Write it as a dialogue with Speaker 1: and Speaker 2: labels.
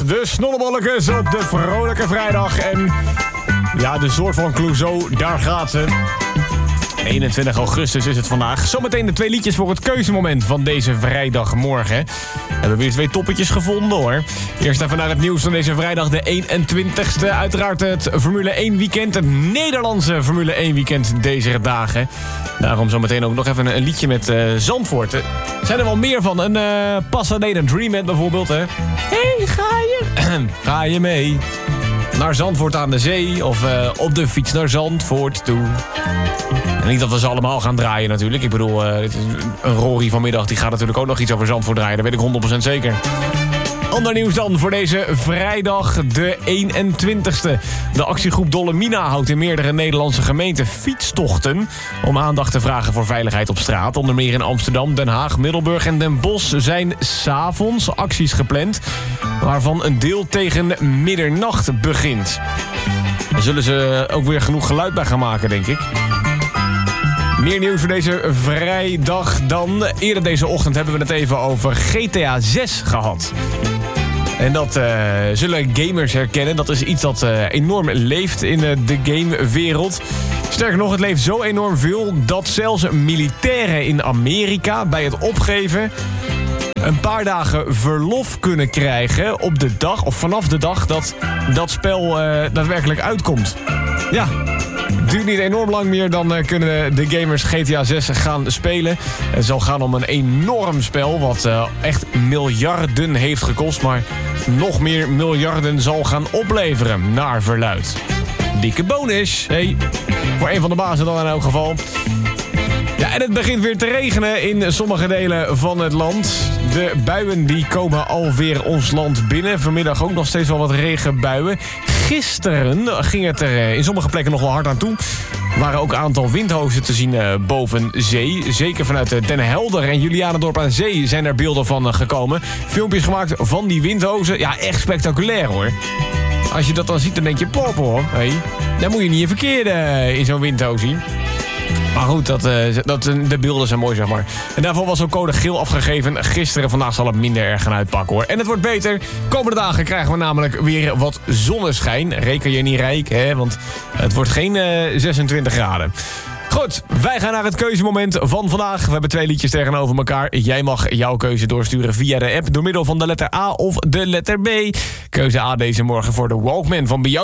Speaker 1: De Snollebollekes op de vrolijke vrijdag. En ja, de soort van Clouseau, daar gaat ze. 21 augustus is het vandaag. Zometeen de 2 liedjes voor het keuzemoment van deze vrijdagmorgen. We hebben weer 2 toppetjes gevonden hoor. Eerst even naar het nieuws van deze vrijdag de 21ste. Uiteraard het Formule 1 weekend. Het Nederlandse Formule 1 weekend deze dagen. Daarom zometeen ook nog even een liedje met Zandvoort. Er zijn er wel meer van. Een Pasadena Dreamhead bijvoorbeeld. Hè? Hey, ga je mee naar Zandvoort aan de zee? Of op de fiets naar Zandvoort toe? En niet dat we ze allemaal gaan draaien natuurlijk. Ik bedoel, een Rory vanmiddag die gaat natuurlijk ook nog iets over Zandvoort draaien. Dat weet ik 100% zeker. Ander nieuws dan voor deze vrijdag de 21ste. De actiegroep Dolomina houdt in meerdere Nederlandse gemeenten fietstochten om aandacht te vragen voor veiligheid op straat. Onder meer in Amsterdam, Den Haag, Middelburg en Den Bosch zijn 's avonds acties gepland, waarvan een deel tegen middernacht begint. Daar zullen ze ook weer genoeg geluid bij gaan maken, denk ik. Meer nieuws voor deze vrijdag dan. Eerder deze ochtend hebben we het even over GTA 6 gehad. En dat zullen gamers herkennen. Dat is iets dat enorm leeft in de gamewereld. Sterker nog, het leeft zo enorm veel dat zelfs militairen in Amerika bij het opgeven een paar dagen verlof kunnen krijgen op de dag, of vanaf de dag dat dat spel daadwerkelijk uitkomt. Ja. Het duurt niet enorm lang meer, dan kunnen de gamers GTA 6 gaan spelen. Het zal gaan om een enorm spel wat echt miljarden heeft gekost, maar nog meer miljarden zal gaan opleveren, naar verluidt. Dikke bonus, hey. Voor een van de bazen dan in elk geval. Ja, en het begint weer te regenen in sommige delen van het land. De buien die komen alweer ons land binnen. Vanmiddag ook nog steeds wel wat regenbuien. Gisteren ging het er in sommige plekken nog wel hard aan toe. Er waren ook een aantal windhozen te zien boven zee. Zeker vanuit Den Helder en Julianendorp aan Zee zijn er beelden van gekomen. Filmpjes gemaakt van die windhozen. Ja, echt spectaculair hoor. Als je dat dan ziet, dan denk je, pop hoor. Hey, dan moet je niet in verkeerde in zo'n windhoos zien. Maar goed, de beelden zijn mooi, zeg maar. En daarvoor was ook code geel afgegeven. Gisteren, vandaag zal het minder erg gaan uitpakken, hoor. En het wordt beter. Komende dagen krijgen we namelijk weer wat zonneschijn. Reken je niet rijk, hè? Want het wordt geen 26 graden. Goed, wij gaan naar het keuzemoment van vandaag. We hebben 2 liedjes tegenover elkaar. Jij mag jouw keuze doorsturen via de app door middel van de letter A of de letter B. Keuze A deze morgen voor de Walkman van Beyoncé.